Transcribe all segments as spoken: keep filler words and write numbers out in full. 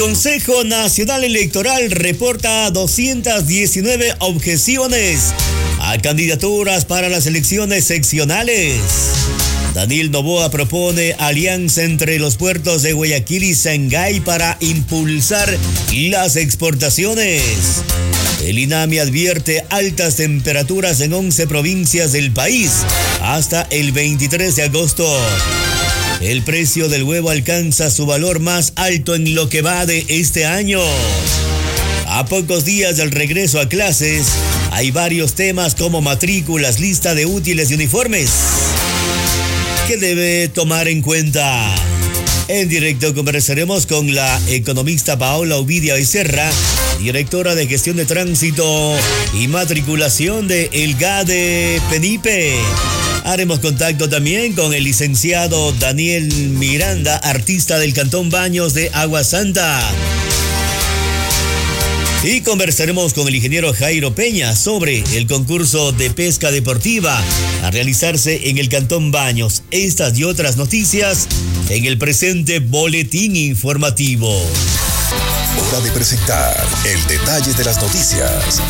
Consejo Nacional Electoral reporta doscientas diecinueve objeciones a candidaturas para las elecciones seccionales. Daniel Noboa propone alianza entre los puertos de Guayaquil y Shanghái para impulsar las exportaciones. El INAMI advierte altas temperaturas en once provincias del país hasta el veintitrés de agosto. El precio del huevo alcanza su valor más alto en lo que va de este año. A pocos días del regreso a clases, hay varios temas como matrículas, lista de útiles y uniformes que debe tomar en cuenta. En directo conversaremos con la economista Paola Ovidia Becerra, directora de Gestión de Tránsito y Matriculación de El GADE Penipe. Haremos contacto también con el licenciado Daniel Miranda, artista del Cantón Baños de Agua Santa. Y conversaremos con el ingeniero Jairo Peña sobre el concurso de pesca deportiva a realizarse en el Cantón Baños. Estas y otras noticias en el presente boletín informativo. Hora de presentar el detalle de las noticias.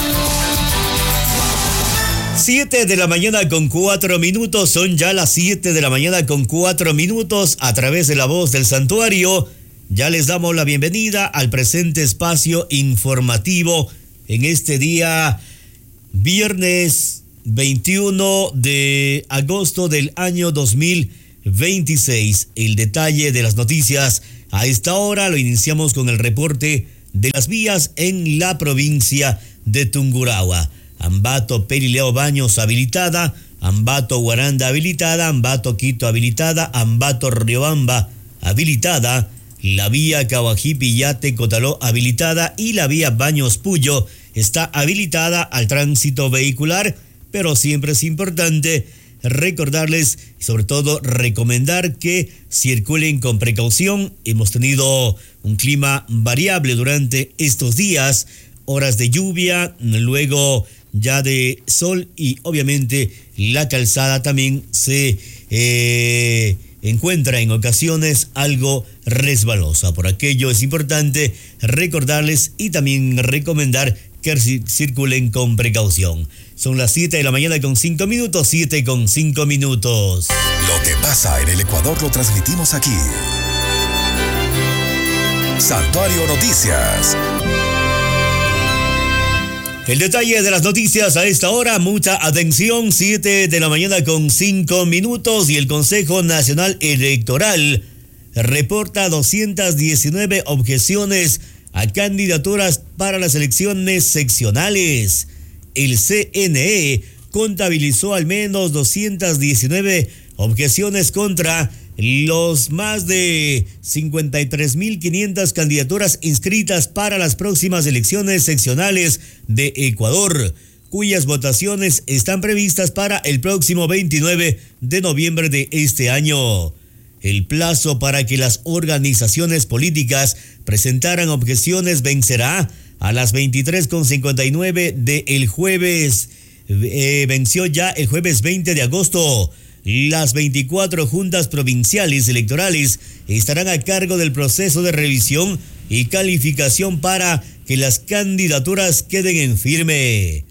Siete de la mañana con cuatro minutos, son ya las siete de la mañana con cuatro minutos a través de la voz del santuario. Ya les damos la bienvenida al presente espacio informativo en este día viernes veintiuno de agosto del año dos mil veintiséis. El detalle de las noticias a esta hora lo iniciamos con el reporte de las vías en la provincia de Tungurahua. Ambato Perileo Baños habilitada, Ambato Guaranda habilitada, Ambato Quito habilitada, Ambato Riobamba habilitada, la vía Cahuajipi Yate Cotaló habilitada y la vía Baños Puyo está habilitada al tránsito vehicular, pero siempre es importante recordarles y sobre todo recomendar que circulen con precaución. Hemos tenido un clima variable durante estos días, horas de lluvia, luego ya de sol y obviamente la calzada también se eh, encuentra en ocasiones algo resbalosa. Por aquello es importante recordarles y también recomendar que circulen con precaución. Son las siete de la mañana con cinco minutos, siete con cinco minutos. Lo que pasa en el Ecuador lo transmitimos aquí. Santuario Noticias. El detalle de las noticias a esta hora, mucha atención, siete de la mañana con cinco minutos y el Consejo Nacional Electoral reporta doscientas diecinueve objeciones a candidaturas para las elecciones seccionales. El C N E contabilizó al menos doscientas diecinueve objeciones contra los más de cincuenta y tres mil quinientas candidaturas inscritas para las próximas elecciones seccionales de Ecuador, cuyas votaciones están previstas para el próximo veintinueve de noviembre de este año. El plazo para que las organizaciones políticas presentaran objeciones vencerá a las veintitrés con cincuenta y nueve del jueves. Eh, venció ya el jueves veinte de agosto. Las veinticuatro juntas provinciales electorales estarán a cargo del proceso de revisión y calificación para que las candidaturas queden en firme.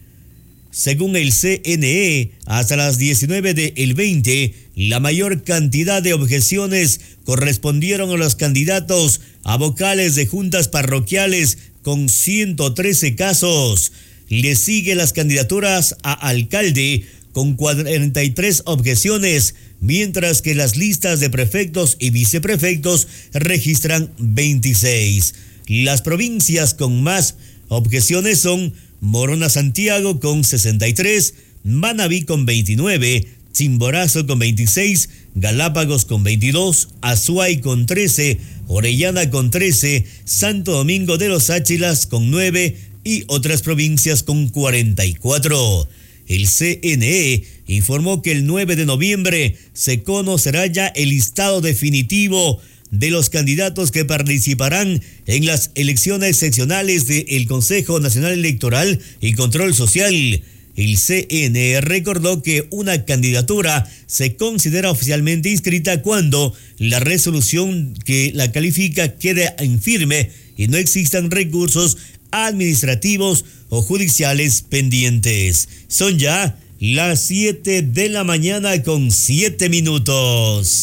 Según el C N E, hasta las diecinueve del veinte, la mayor cantidad de objeciones correspondieron a los candidatos a vocales de juntas parroquiales con ciento trece casos. Le sigue las candidaturas a alcalde con cuarenta y tres objeciones, mientras que las listas de prefectos y viceprefectos registran veintiséis. Las provincias con más objeciones son Morona Santiago con sesenta y tres, Manabí con veintinueve, Chimborazo con veintiséis, Galápagos con veintidós, Azuay con trece, Orellana con trece, Santo Domingo de los Áchilas con nueve y otras provincias con cuarenta y cuatro. El C N E informó que el nueve de noviembre se conocerá ya el listado definitivo de los candidatos que participarán en las elecciones seccionales del Consejo Nacional Electoral y Control Social. El C N E recordó que una candidatura se considera oficialmente inscrita cuando la resolución que la califica quede en firme y no existan recursos administrativos o judiciales pendientes. Son ya las siete de la mañana con siete minutos.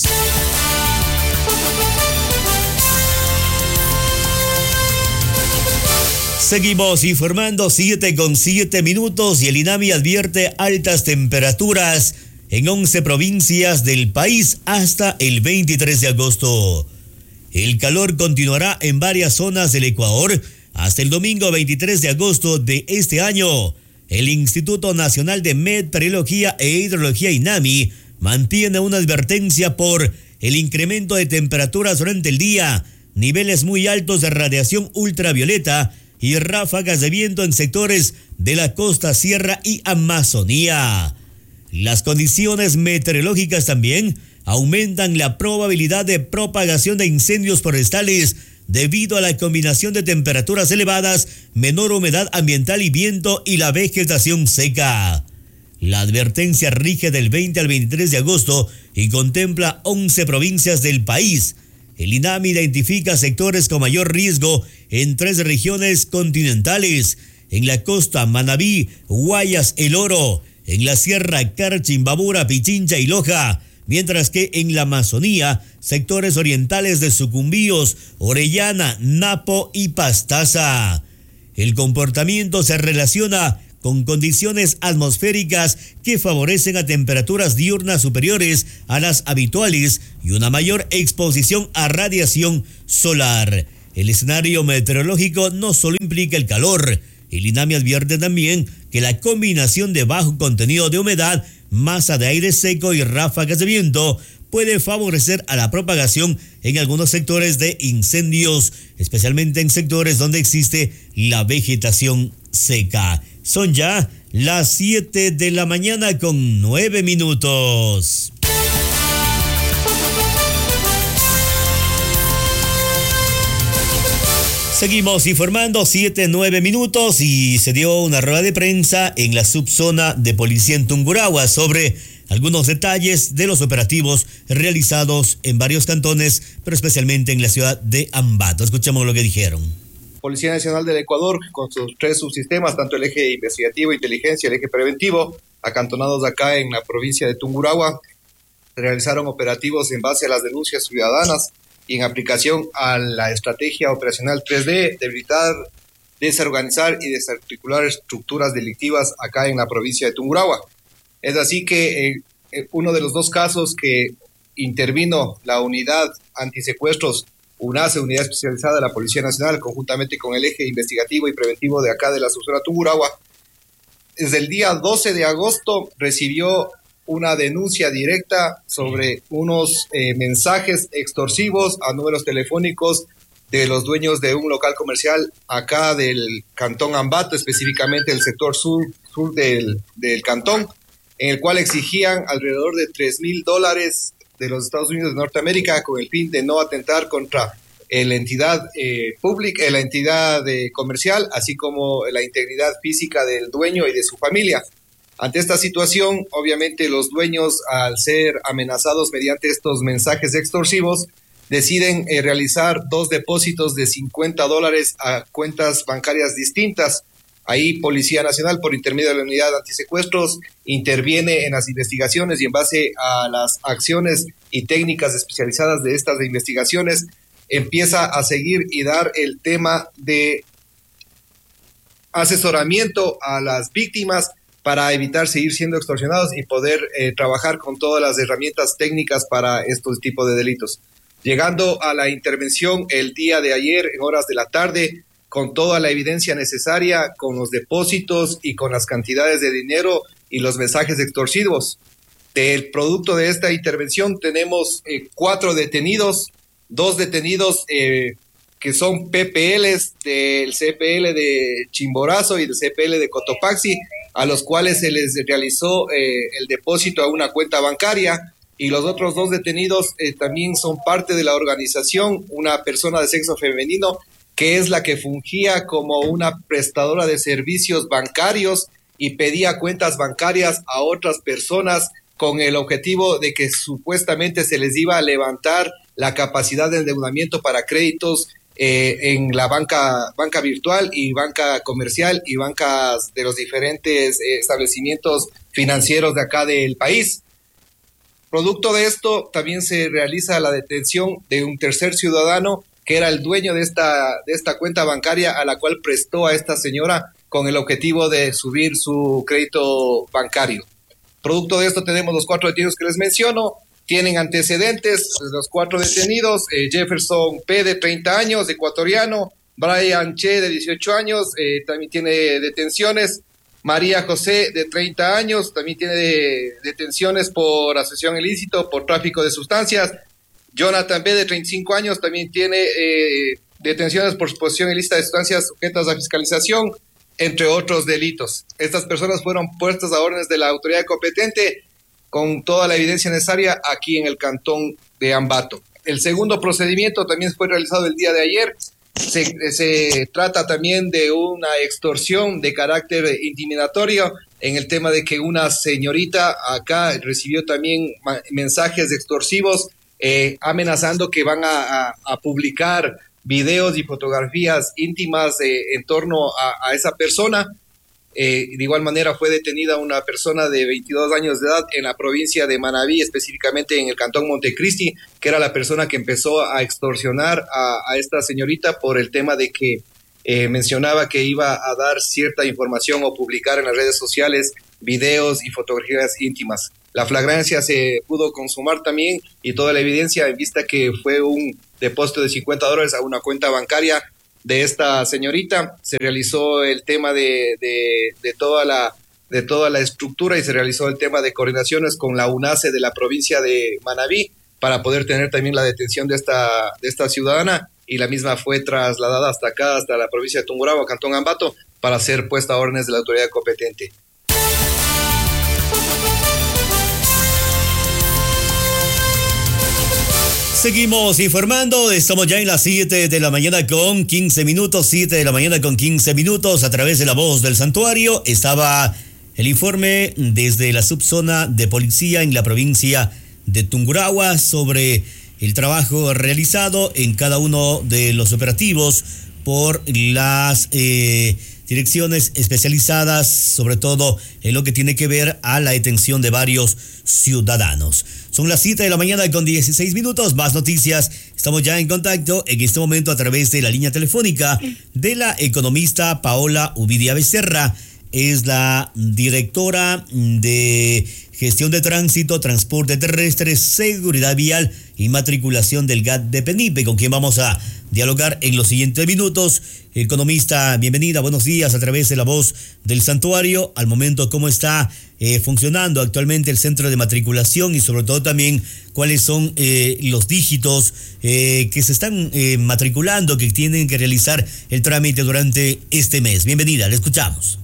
Seguimos informando, siete con siete minutos, y el INAMI advierte altas temperaturas en once provincias del país hasta el veintitrés de agosto. El calor continuará en varias zonas del Ecuador hasta el domingo veintitrés de agosto de este año. El Instituto Nacional de Meteorología e Hidrología INAMI mantiene una advertencia por el incremento de temperaturas durante el día, niveles muy altos de radiación ultravioleta y ráfagas de viento en sectores de la costa, sierra y Amazonía. Las condiciones meteorológicas también aumentan la probabilidad de propagación de incendios forestales debido a la combinación de temperaturas elevadas, menor humedad ambiental y viento y la vegetación seca. La advertencia rige del veinte al veintitrés de agosto y contempla once provincias del país. El INAMI identifica sectores con mayor riesgo en tres regiones continentales: en la costa Manabí, Guayas, El Oro; en la sierra Carchi, Imbabura, Pichincha y Loja; mientras que en la Amazonía, sectores orientales de Sucumbíos, Orellana, Napo y Pastaza. El comportamiento se relaciona con condiciones atmosféricas que favorecen a temperaturas diurnas superiores a las habituales y una mayor exposición a radiación solar. El escenario meteorológico no solo implica el calor. El INAMI advierte también que la combinación de bajo contenido de humedad, masa de aire seco y ráfagas de viento puede favorecer a la propagación en algunos sectores de incendios, especialmente en sectores donde existe la vegetación seca. Son ya las siete de la mañana con nueve minutos. Seguimos informando, siete, nueve minutos, y se dio una rueda de prensa en la subzona de policía en Tungurahua sobre algunos detalles de los operativos realizados en varios cantones, pero especialmente en la ciudad de Ambato. Escuchamos lo que dijeron. Policía Nacional del Ecuador, con sus tres subsistemas, tanto el eje investigativo, inteligencia y el eje preventivo, acantonados acá en la provincia de Tungurahua, realizaron operativos en base a las denuncias ciudadanas y en aplicación a la estrategia operacional tres D de evitar, desorganizar y desarticular estructuras delictivas acá en la provincia de Tungurahua. Es así que eh, uno de los dos casos que intervino la unidad antisecuestros UNACE, Unidad Especializada de la Policía Nacional, conjuntamente con el eje investigativo y preventivo de acá de la subzona Tungurahua, desde el día doce de agosto recibió una denuncia directa sobre unos eh, mensajes extorsivos a números telefónicos de los dueños de un local comercial acá del cantón Ambato, específicamente el sector sur, sur del, del cantón, en el cual exigían alrededor de tres mil dólares de los Estados Unidos de Norteamérica con el fin de no atentar contra eh, la entidad eh, pública, eh, la entidad eh, comercial, así como la integridad física del dueño y de su familia. Ante esta situación, obviamente los dueños, al ser amenazados mediante estos mensajes extorsivos, deciden eh, realizar dos depósitos de cincuenta dólares a cuentas bancarias distintas. Ahí Policía Nacional, por intermedio de la unidad antisecuestros, interviene en las investigaciones y en base a las acciones y técnicas especializadas de estas investigaciones, empieza a seguir y dar el tema de asesoramiento a las víctimas para evitar seguir siendo extorsionados y poder eh, trabajar con todas las herramientas técnicas para estos tipos de delitos. Llegando a la intervención el día de ayer en horas de la tarde, con toda la evidencia necesaria, con los depósitos y con las cantidades de dinero y los mensajes extorsivos. Del producto de esta intervención tenemos eh, cuatro detenidos, dos detenidos eh, que son P P Ls del C P L de Chimborazo y del C P L de Cotopaxi, a los cuales se les realizó eh, el depósito a una cuenta bancaria, y los otros dos detenidos eh, también son parte de la organización, una persona de sexo femenino que es la que fungía como una prestadora de servicios bancarios y pedía cuentas bancarias a otras personas con el objetivo de que supuestamente se les iba a levantar la capacidad de endeudamiento para créditos eh, en la banca, banca virtual y banca comercial y bancas de los diferentes eh, establecimientos financieros de acá del país. Producto de esto, también se realiza la detención de un tercer ciudadano que era el dueño de esta, de esta cuenta bancaria a la cual prestó a esta señora con el objetivo de subir su crédito bancario. Producto de esto tenemos los cuatro detenidos que les menciono. Tienen antecedentes los cuatro detenidos, eh, Jefferson P. de treinta años, ecuatoriano, Brian Che de dieciocho años, eh, también tiene detenciones, María José de treinta años, también tiene de, detenciones por asociación ilícito, por tráfico de sustancias, Jonathan B. de treinta y cinco años, también tiene eh, detenciones por posesión ilícita de sustancias sujetas a fiscalización, entre otros delitos. Estas personas fueron puestas a órdenes de la autoridad competente con toda la evidencia necesaria aquí en el cantón de Ambato. El segundo procedimiento también fue realizado el día de ayer. Se, se trata también de una extorsión de carácter intimidatorio en el tema de que una señorita acá recibió también mensajes extorsivos eh, amenazando que van a, a, a publicar videos y fotografías íntimas eh, en torno a, a esa persona. Eh, de igual manera fue detenida una persona de veintidós años de edad en la provincia de Manabí, específicamente en el cantón Montecristi, que era la persona que empezó a extorsionar a, a esta señorita por el tema de que eh, mencionaba que iba a dar cierta información o publicar en las redes sociales videos y fotografías íntimas. La flagrancia se pudo consumar también y toda la evidencia en vista que fue un depósito de cincuenta dólares a una cuenta bancaria de esta señorita. Se realizó el tema de, de, de, toda la, de toda la estructura y se realizó el tema de coordinaciones con la UNACE de la provincia de Manabí para poder tener también la detención de esta, de esta ciudadana, y la misma fue trasladada hasta acá, hasta la provincia de Tungurahua, Cantón Ambato, para ser puesta a órdenes de la autoridad competente. Seguimos informando, estamos ya en las siete de la mañana con quince minutos, siete de la mañana con quince minutos, a través de La Voz del Santuario. Estaba el informe desde la subzona de policía en la provincia de Tungurahua sobre el trabajo realizado en cada uno de los operativos por las eh, direcciones especializadas, sobre todo en lo que tiene que ver a la detención de varios ciudadanos. Son las siete de la mañana con dieciséis minutos, más noticias. Estamos ya en contacto en este momento a través de la línea telefónica de la economista Paola Uvidia Becerra. Es la directora de Gestión de Tránsito, Transporte Terrestre, Seguridad Vial y Matriculación del G A T de Penipe, con quien vamos a dialogar en los siguientes minutos. Economista, bienvenida, buenos días a través de La Voz del Santuario. Al momento, ¿cómo está eh, funcionando actualmente el centro de matriculación y sobre todo también cuáles son eh, los dígitos eh, que se están eh, matriculando, que tienen que realizar el trámite durante este mes? Bienvenida, le escuchamos.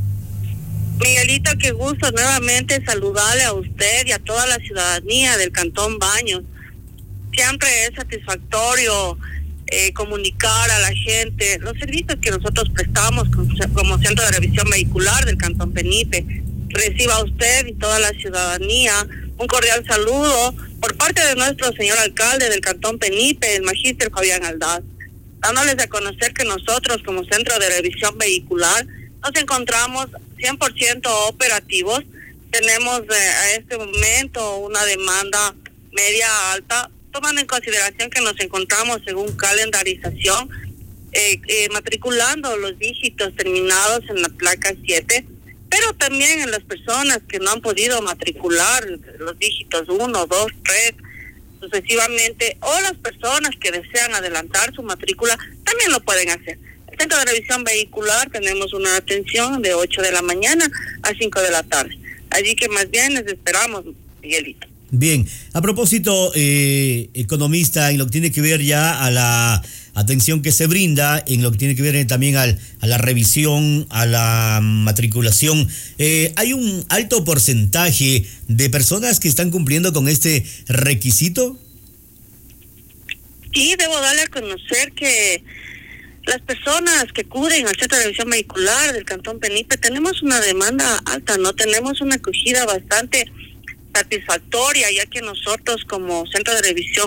Miguelito, qué gusto nuevamente saludarle a usted y a toda la ciudadanía del Cantón Baños. Siempre es satisfactorio eh, comunicar a la gente los servicios que nosotros prestamos como Centro de Revisión Vehicular del Cantón Penipe. Reciba usted y toda la ciudadanía un cordial saludo por parte de nuestro señor alcalde del Cantón Penipe, el magíster Fabián Aldaz, dándoles a conocer que nosotros como Centro de Revisión Vehicular nos encontramos cien por ciento operativos. Tenemos eh, a este momento una demanda media alta, tomando en consideración que nos encontramos según calendarización, eh, eh, matriculando los dígitos terminados en la placa siete, pero también en las personas que no han podido matricular los dígitos uno, dos, tres, sucesivamente, o las personas que desean adelantar su matrícula, también lo pueden hacer. Centro de Revisión Vehicular tenemos una atención de ocho de la mañana a cinco de la tarde. Allí que más bien les esperamos, Miguelito. Bien, a propósito, eh, economista, en lo que tiene que ver ya a la atención que se brinda, en lo que tiene que ver también al, a la revisión, a la matriculación, eh, ¿hay un alto porcentaje de personas que están cumpliendo con este requisito? Sí, debo darle a conocer que las personas que acuden al Centro de Revisión Vehicular del Cantón Penipe tenemos una demanda alta, ¿no? Tenemos una acogida bastante satisfactoria, ya que nosotros como Centro de Revisión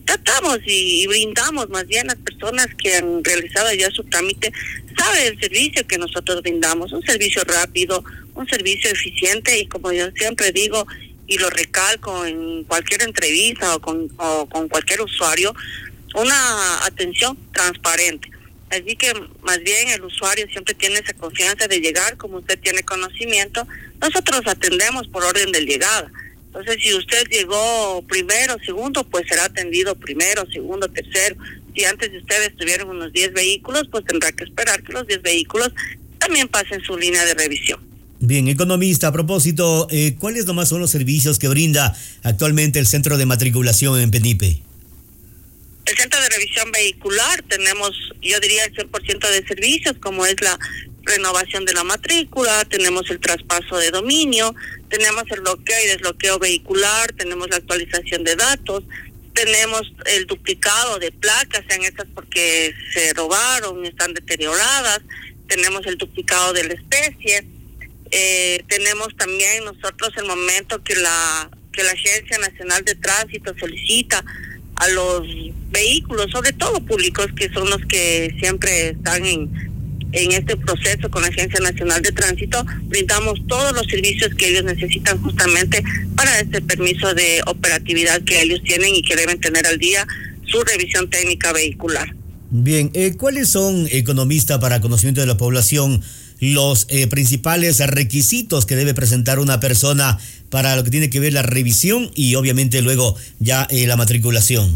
tratamos y, y brindamos más bien a las personas que han realizado ya su trámite, sabe el servicio que nosotros brindamos, un servicio rápido, un servicio eficiente y como yo siempre digo y lo recalco en cualquier entrevista o con, o con cualquier usuario, una atención transparente. Así que más bien el usuario siempre tiene esa confianza de llegar, como usted tiene conocimiento, nosotros atendemos por orden de llegada. Entonces, si usted llegó primero, segundo, pues será atendido primero, segundo, tercero. Si antes de ustedes tuvieron unos diez vehículos, pues tendrá que esperar que los diez vehículos también pasen su línea de revisión. Bien, economista, a propósito, eh, ¿cuáles nomás son los servicios que brinda actualmente el Centro de Matriculación en Penipe? El Centro de Revisión Vehicular tenemos, yo diría, el cien por ciento de servicios, como es la renovación de la matrícula, tenemos el traspaso de dominio, tenemos el bloqueo y desbloqueo vehicular, tenemos la actualización de datos, tenemos el duplicado de placas, sean estas porque se robaron, están deterioradas, tenemos el duplicado de la especie, eh, tenemos también nosotros el momento que la que la Agencia Nacional de Tránsito solicita a los vehículos, sobre todo públicos, que son los que siempre están en, en este proceso con la Agencia Nacional de Tránsito, brindamos todos los servicios que ellos necesitan justamente para este permiso de operatividad que ellos tienen y que deben tener al día su revisión técnica vehicular. Bien, eh, ¿cuáles son, economista, para conocimiento de la población, los eh, principales requisitos que debe presentar una persona para lo que tiene que ver la revisión y obviamente luego ya eh, la matriculación?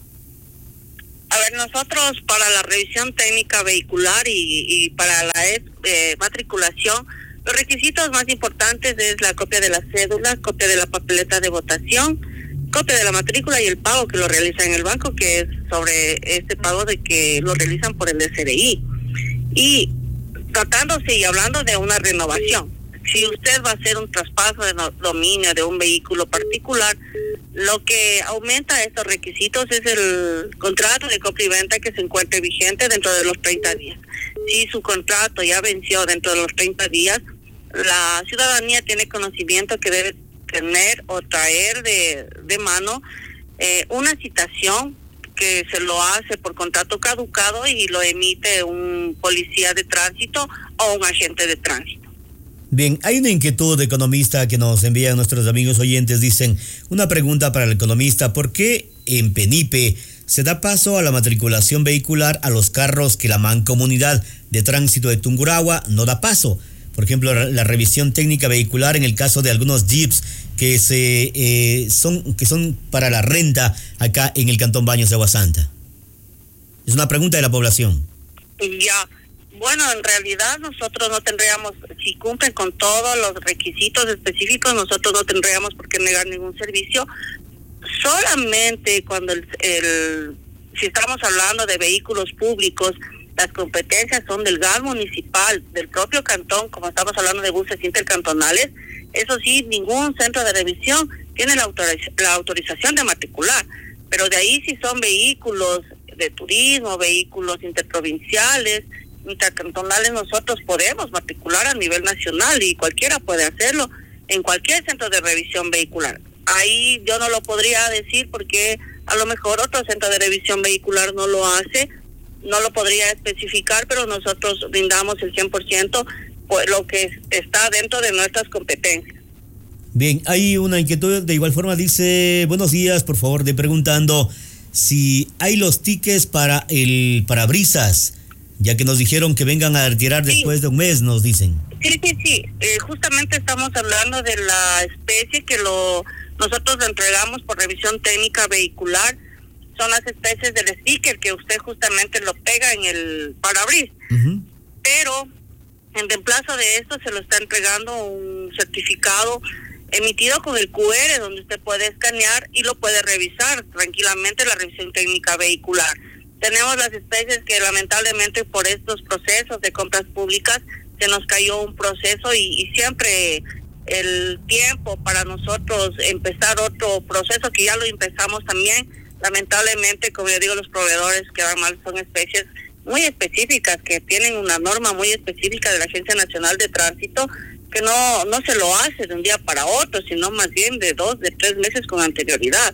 A ver, nosotros para la revisión técnica vehicular y, y para la eh, matriculación, los requisitos más importantes es la copia de la cédula, copia de la papeleta de votación, copia de la matrícula y el pago que lo realiza en el banco, que es sobre este pago de que lo realizan por el S R I. Y tratándose y hablando de una renovación, si usted va a hacer un traspaso de dominio de un vehículo particular, lo que aumenta estos requisitos es el contrato de compra y venta que se encuentre vigente dentro de los treinta días. Si su contrato ya venció dentro de los treinta días, la ciudadanía tiene conocimiento que debe tener o traer de, de mano eh, una citación que se lo hace por contrato caducado y lo emite un policía de tránsito o un agente de tránsito. Bien, hay una inquietud, economista, que nos envían nuestros amigos oyentes. Dicen, una pregunta para el economista: ¿por qué en Penipe se da paso a la matriculación vehicular a los carros que la Mancomunidad de Tránsito de Tungurahua no da paso? Por ejemplo, la revisión técnica vehicular en el caso de algunos jeeps que se eh, son que son para la renta acá en el Cantón Baños de Agua Santa. Es una pregunta de la población. Ya, bueno, en realidad nosotros no tendríamos, si cumplen con todos los requisitos específicos, nosotros no tendríamos por qué negar ningún servicio. Solamente cuando el, el si estamos hablando de vehículos públicos, las competencias son del G A L municipal, del propio cantón, como estamos hablando de buses intercantonales. Eso sí, ningún centro de revisión tiene la, autoriz- la autorización de matricular, pero de ahí si son vehículos de turismo, vehículos interprovinciales, intercantonales, nosotros podemos matricular a nivel nacional y cualquiera puede hacerlo en cualquier centro de revisión vehicular. Ahí yo no lo podría decir porque a lo mejor otro centro de revisión vehicular no lo hace, no lo podría especificar, pero nosotros brindamos el cien por ciento pues, lo que está dentro de nuestras competencias. Bien, hay una inquietud de igual forma, dice, buenos días, por favor, de preguntando si hay los tickets para el parabrisas, ya que nos dijeron que vengan a retirar después sí. de un mes, nos dicen. Sí, sí, sí, eh, justamente estamos hablando de la especie que lo nosotros lo entregamos por revisión técnica vehicular. Son las especies del sticker que usted justamente lo pega en el parabrisas. Uh-huh. Pero en reemplazo de esto se lo está entregando un certificado emitido con el Q R donde usted puede escanear y lo puede revisar tranquilamente la revisión técnica vehicular. Tenemos las especies que lamentablemente por estos procesos de compras públicas se nos cayó un proceso y, y siempre el tiempo para nosotros empezar otro proceso que ya lo empezamos también. Lamentablemente, como yo digo, los proveedores que van mal son especies muy específicas, que tienen una norma muy específica de la Agencia Nacional de Tránsito, que no no se lo hace de un día para otro, sino más bien de dos, de tres meses con anterioridad.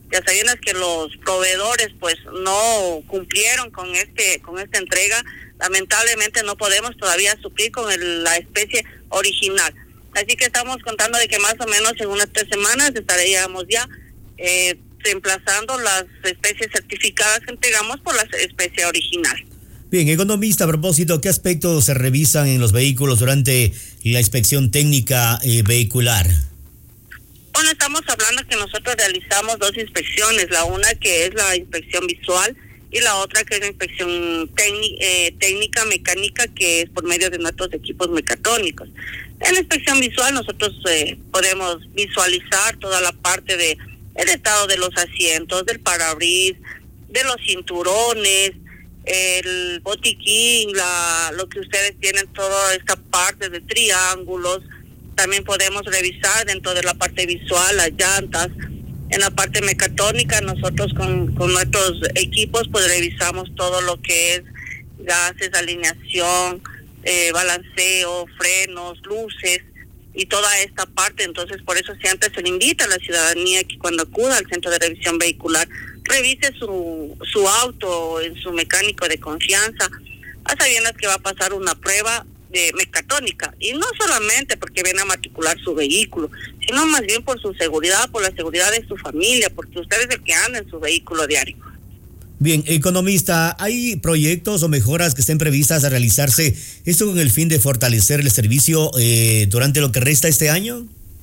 Ya sabiendo que los proveedores pues no cumplieron con este con esta entrega, lamentablemente no podemos todavía suplir con el, la especie original. Así que estamos contando de que más o menos en unas tres semanas estaríamos ya eh, reemplazando las especies certificadas que entregamos por la especie original. Bien, economista, a propósito, ¿qué aspectos se revisan en los vehículos durante la inspección técnica eh, vehicular? Bueno, estamos hablando que nosotros realizamos dos inspecciones, la una que es la inspección visual y la otra que es la inspección técnica, eh, técnica mecánica, que es por medio de nuestros equipos mecatrónicos. En la inspección visual nosotros eh, podemos visualizar toda la parte de el estado de los asientos, del parabrisas, de los cinturones, el botiquín, la, lo que ustedes tienen, toda esta parte de triángulos. También podemos revisar dentro de la parte visual las llantas. En la parte mecatrónica nosotros con, con nuestros equipos pues revisamos todo lo que es gases, alineación, eh, balanceo, frenos, luces y toda esta parte. Entonces por eso siempre se le invita a la ciudadanía que cuando acuda al centro de revisión vehicular revise su, su auto en su mecánico de confianza, a sabiendas que va a pasar una prueba de mecatrónica, y no solamente porque viene a matricular su vehículo, sino más bien por su seguridad, por la seguridad de su familia, porque usted es el que anda en su vehículo diario. Bien, economista, ¿hay proyectos o mejoras que estén previstas a realizarse, esto con el fin de fortalecer el servicio eh, durante lo que resta este año?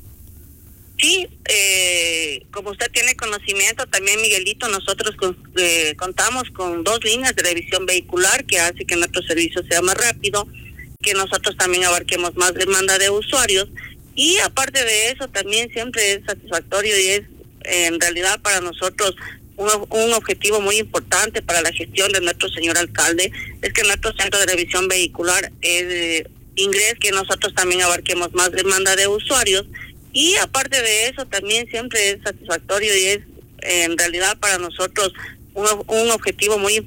Sí, eh, como usted tiene conocimiento también, Miguelito, nosotros con, eh, contamos con dos líneas de revisión vehicular que hace que nuestro servicio sea más rápido, que nosotros también abarquemos más demanda de usuarios, y aparte de eso también siempre es satisfactorio y es eh, en realidad para nosotros un, un objetivo muy importante para la gestión de nuestro señor alcalde, es que nuestro centro de revisión vehicular eh, ingrese, que nosotros también abarquemos más demanda de usuarios, y aparte de eso también siempre es satisfactorio y es eh, en realidad para nosotros un, un objetivo muy importante